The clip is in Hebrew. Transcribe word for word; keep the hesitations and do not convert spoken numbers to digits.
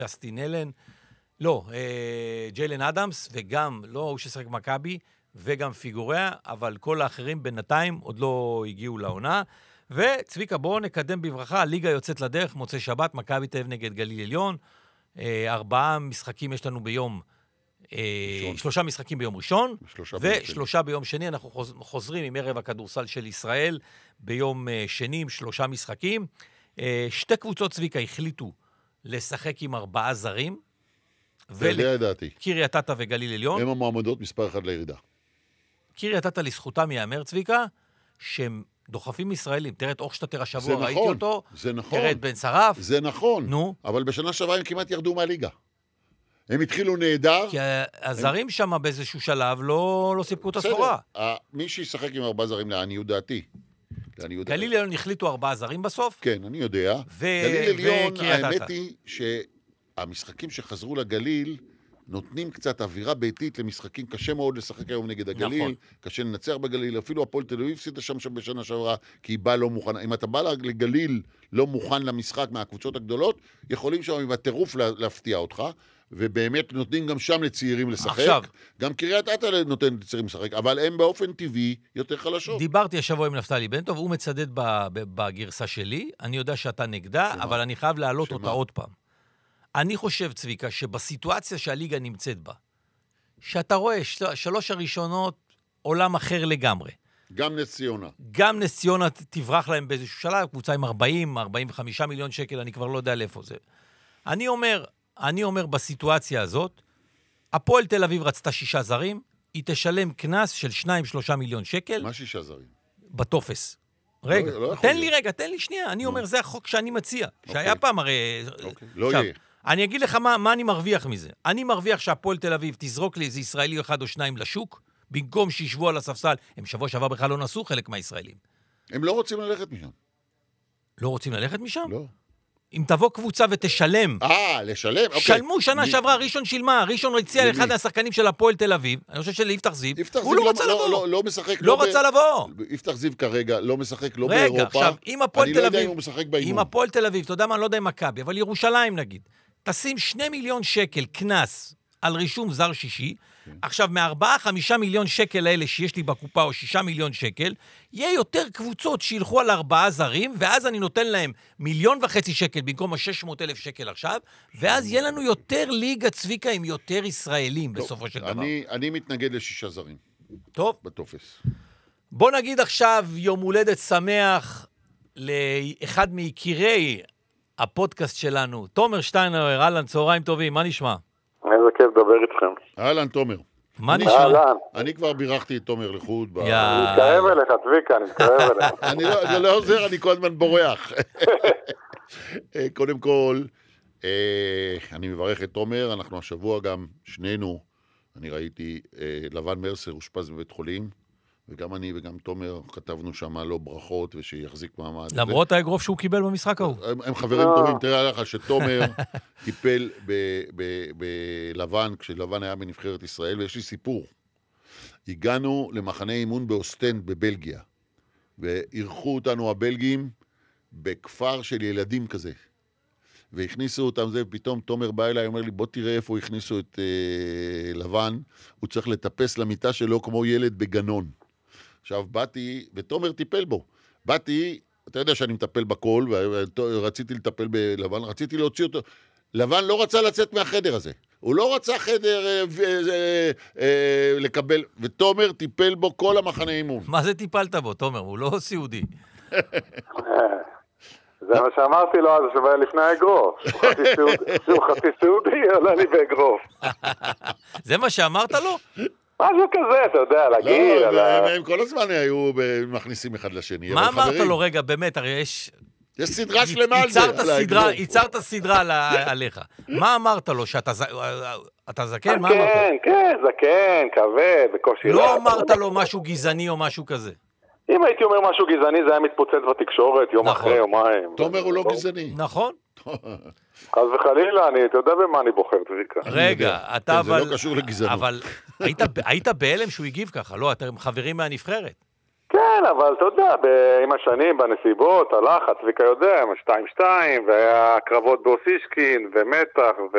ג'סטין אלן, לא, אה, ג'יילן אדמס, וגם, לא הוא ששחק מכבי, וגם פיגוריה, אבל כל האחרים בינתיים עוד לא הגיעו לעונה. וצביקה, בואו נקדם בברכה, הליגה יוצאת לדרך, מוצא שבת, מכבי תל אביב נגד גליל עליון, אה, ארבעה משחקים יש לנו ביום, אה, שלושה משחקים ביום ראשון, ושלושה ביום שני, אנחנו חוזרים עם ערב הכדורסל של ישראל, ביום אה, שני עם שלושה משחקים. אה, שתי קבוצות צביקה החליטו לשחק עם ארבעה זרים, וקריית אתא וגליל עליון. הם המועמדות מספר אחד לירידה. קריית אתא לזכותם יאמר צביקה, שהם דוחפים ישראלים. תראה את אורשטאטר השבוע, זה ראיתי נכון, אותו. זה נכון. תראה את בן שרף. זה נכון. נו. אבל בשנה שעברה הם כמעט ירדו מהליגה. הם התחילו נהדר. כי הזרים הם... שם באיזשהו שלב לא, לא סיפקו את הסחורה. מי שישחק עם ארבעה זרים לעניות דעתי. גליל עליון החליטו ארבעה זרים בסוף. כן, אני יודע. ו... גליל עליון, האמת אתא. היא שהמשחקים שחזרו לגליל, נותנים קצת אווירה ביתית למשחקים, קשה מאוד לשחק היום נגד הגליל, נכון. קשה לנצח בגליל, אפילו הפועל תל אביב הפסידה שם שם בשנה שעברה, כי היא באה לא מוכן, אם אתה בא לגליל לא מוכן למשחק מהקבוצות הגדולות, יכולים שם עם הטירוף להפתיע אותך, ובאמת נותנים גם שם לצעירים לשחק, עכשיו, גם קריית אתא נותן לצעירים לשחק, אבל הם באופן טבעי יותר חלשות. דיברתי השבוע עם נפתלי בן טוב, הוא מצדד בגרסה שלי, אני יודע שאתה נגדה, אבל אני חייב להעלות אותה עוד פעם. אני חושב, צביקה, שבסיטואציה שהליגה נמצאת בה, שאתה רואה של... שלוש הראשונות עולם אחר לגמרי. גם נס ציונה. גם נס ציונה תברח להם באיזשהו שלב, קבוצה עם ארבעים, ארבעים וחמישה מיליון שקל, אני כבר לא יודע לאיפה זה. אני אומר, אני אומר בסיטואציה הזאת, הפועל תל אביב רצתה שישה זרים, היא תשלם כנס של שניים, שלושה מיליון שקל. מה שישה זרים? בטופס. רגע, לא, לא תן לי רגע, תן לי שנייה, אני אומר, זה החוק שאני מציע, שהיה פעם הרי... לא יהיה. אני אגיד לך מה, מה אני מרוויח מזה. אני מרוויח שהפועל תל אביב תזרוק לי איזה ישראלי אחד או שניים לשוק, במקום שישבו על הספסל. הם שבוע שעבר בכלל לא נסו חלק מהישראלים. הם לא רוצים ללכת משם. לא רוצים ללכת משם? לא. אם תבוא קבוצה ותשלם. אה, לשלם? אוקיי. שלמו שנה שעברה, ראשון שילמה, ראשון הציע לאחד מהשחקנים של הפועל תל אביב, אני חושב שליפתח זיו, הוא לא רצה לבוא. לא, לא משחק. לא רצה לבוא. יפתח זיו כרגע לא משחק, לא באירופה. רגע, עכשיו, אם הפועל תל אביב, אם הפועל תל אביב, אתה יודע מה, אני לא יודע אם מכבי, אבל ירושלים נגיד, תשים שני מיליון שקל כנס על רישום זר שישי, עכשיו מארבעה, חמישה מיליון שקל האלה שיש לי בקופה, או שישה מיליון שקל, יהיה יותר קבוצות שילכו על ארבעה זרים, ואז אני נותן להם מיליון וחצי שקל, במקום ה-שש מאות אלף שקל עכשיו, ואז יהיה לנו יותר ליגה צביקה עם יותר ישראלים, בסופו של דבר. אני, אני מתנגד לשישה זרים. טוב. בטופס. בוא נגיד עכשיו יום הולדת שמח לאחד מיקירי הפודקאסט שלנו, תומר שטיינר, אהלן, צהריים טובים, מה נשמע? איזה כיף לדבר איתכם. אהלן, תומר. מה נשמע? אהלן. אני כבר בירכתי את תומר לחוד. אני מתקרב אליך, צביקה, אני מתקרב אליך. אני לא עוזר, אני כל הזמן בורח. קודם כל, אני מברך את תומר, אנחנו השבוע גם שנינו, אני ראיתי לבן מרסר הושפז בבית חולים, וגם אני וגם תומר כתבנו שם לא ברכות ושיחזיק מעמד. למרות האגרוף שהוא קיבל במשחק ההוא. הם חברים טובים, תראה לך שתומר טיפל בלבן, כשלבן היה בנבחרת ישראל, ויש לי סיפור. הגענו למחנה אימון באוסטנד בבלגיה, וערכו אותנו הבלגים בכפר של ילדים כזה. והכניסו אותם זה, ופתאום תומר בא אליי, אומר לי, בוא תראה איפה הכניסו את אה, לבן, הוא צריך לטפס למיטה שלו כמו ילד בגנון. עכשיו באתי, ותומר טיפל בו, באתי, אתה יודע שאני מטפל בכל, ורציתי לטפל בלבן, רציתי להוציא אותו, לבן לא רצה לצאת מהחדר הזה, הוא לא רצה חדר אה, אה, אה, לקבל, ותומר טיפל בו כל המחנה אימון. מה זה טיפלת בו, תומר? הוא לא סיעודי. זה מה שאמרתי לו אז, שבא לפני האגרוף. שהוא חצי סעודי, עולה לי באגרוף. זה מה שאמרת לו? משהו כזה, אתה יודע, להגיד. לא, הם כל הזמן היו מכניסים אחד לשני. מה אמרת לו רגע, באמת, הרי יש... יש סדרה שלמה על זה. ייצרת סדרה עליך. מה אמרת לו, שאתה זקן? מה אמרת? כן, כן, זקן, כבד, בקושי. לא אמרת לו משהו גזעני או משהו כזה. אם הייתי אומר משהו גזעני, זה היה מתפוצץ בתקשורת יום אחרי יומיים. תומר הוא לא גזעני. נכון. אז וחלילה, אתה יודע במה אני בוחר, צביקה. רגע, אתה אבל... זה לא קשור לגזענות. אבל היית בהלם שהוא הגיב ככה, לא? אתם חברים מהנבחרת. כן, אבל אתה יודע, עם השנים, בנסיבות, הלחץ, צביקה יודע, שתיים שתיים, והיה קרבות באוסישקין, ומתח, ו...